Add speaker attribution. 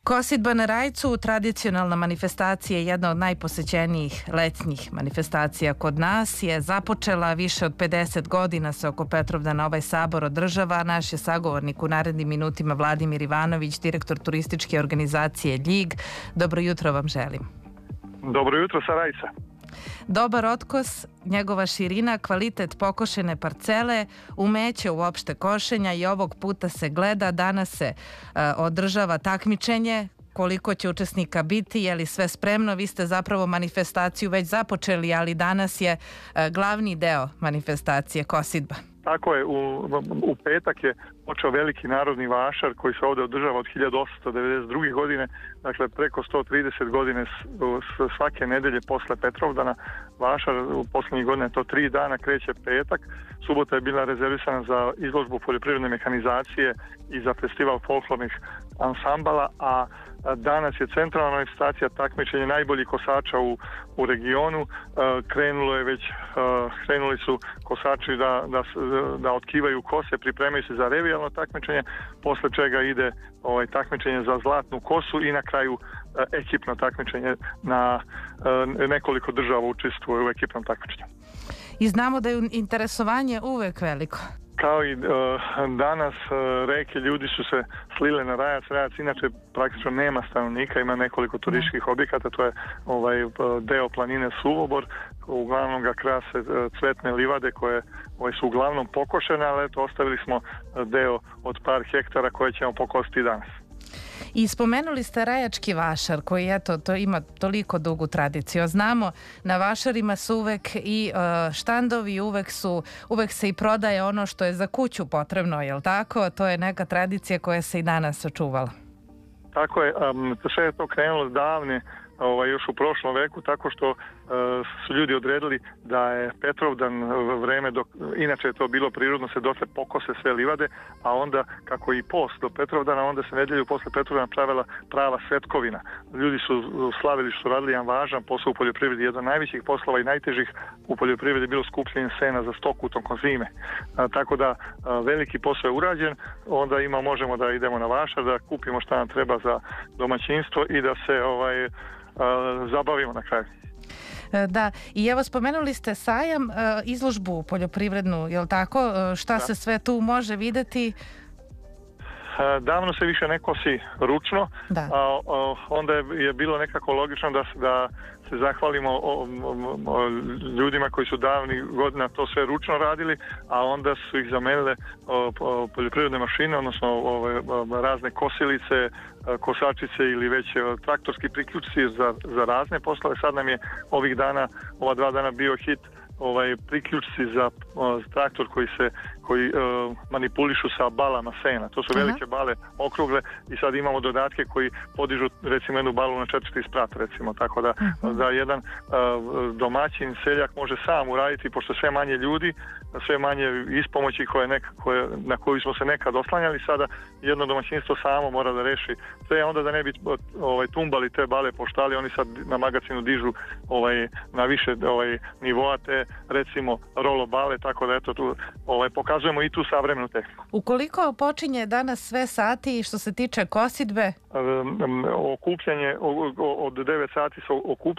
Speaker 1: Kosidba na Rajcu, tradicionalna manifestacija, jedna od najposećenijih letnjih manifestacija kod nas, je započela više od 50 godina se oko Petrovdana ovaj sabor održava. Naš je sagovornik u narednim minutima Vladimir Ivanović, direktor turističke organizacije Ljig. Dobro jutro vam želim.
Speaker 2: Dobro jutro sa Rajca.
Speaker 1: Dobar otkos, njegova širina, kvalitet pokošene parcele, umeće uopšte košenja i ovog puta se gleda. Danas se održava takmičenje. Koliko će učesnika biti, je li sve spremno? Vi ste zapravo manifestaciju već započeli, ali danas je glavni deo manifestacije kosidba.
Speaker 2: Tako je, u petak je počeo veliki narodni vašar koji se ovdje održava od 1892. godine, dakle preko 130 godine svake nedelje posle Petrovdana. Vašar u posljednjih godina je to 3 dana, kreće petak. Subota je bila rezervisana za izložbu poljoprivredne mehanizacije i za festival folklornih ansambala, a danas je centralna manifestacija takmičenje najboljih kosača u regionu. Krenuli su kosači da otkivaju kose, pripremaju se za revijalno takmičenje, posle čega ide takmičenje za zlatnu kosu i na kraju ekipno takmičenje. Na nekoliko država učestvuje u ekipnom takmičenju.
Speaker 1: I znamo da je interesovanje uvek veliko.
Speaker 2: Kao i danas reke, ljudi su se slile na Rajac. Rajac inače praktično nema stanovnika, ima nekoliko turističkih objekata, to je deo planine Suvobor, uglavnom ga krase cvetne livade koje su uglavnom pokošene, ali eto ostavili smo deo od par hektara koje ćemo pokositi danas.
Speaker 1: I spomenuli ste Rajački vašar koji to ima toliko dugu tradiciju. Znamo, na vašarima su uvek i štandovi, uvek se i prodaje ono što je za kuću potrebno, je li tako? To je neka tradicija koja se i danas očuvala.
Speaker 2: Tako je, sve je to krenulo davne, još u prošlom veku, tako što su ljudi odredili da je Petrovdan vreme dok, inače je to bilo prirodno, se dotle pokose sve livade, a onda kako i post do Petrovdana, onda se nedjelju posle Petrovdana pravila prava svetkovina. Ljudi su slavili što radili jedan važan posao u poljoprivredi, jedan od najvećih poslova i najtežih u poljoprivredi bilo skupljenje sena za stoku tokom zime. Tako da veliki posao je urađen, onda možemo da idemo na vašar, da kupimo šta nam treba za domaćinstvo i da se zabavimo na kraju.
Speaker 1: Da, i evo spomenuli ste sajam, izložbu poljoprivrednu, je li tako? Šta se sve tu može videti?
Speaker 2: Davno se više ne kosi ručno, a onda je bilo nekako logično da se zahvalimo ljudima koji su davnih godina to sve ručno radili, a onda su ih zamenile poljoprivredne mašine, odnosno razne kosilice, kosačice ili već traktorski priključci za razne poslove. Sad nam je ova 2 dana bio hit priključci za traktor koji manipulišu sa balama sena. To su velike bale okrugle i sad imamo dodatke koji podižu recimo jednu balu na 4 sprata, recimo, tako da jedan domaćin seljak može sam uraditi, pošto sve manje ljudi, sve manje ispomoći na koju smo se nekad oslanjali, sada jedno domaćinstvo samo mora da reši sve, onda da ne bi tumbali te bale po štali, oni sad na magacinu dižu na više nivoa te recimo rolo bale, tako da eto tu pokazujemo i tu savremenu tehniku.
Speaker 1: Ukoliko počinje danas sve sati što se tiče kosidbe?
Speaker 2: Okupljanje od 9 sati se okuplja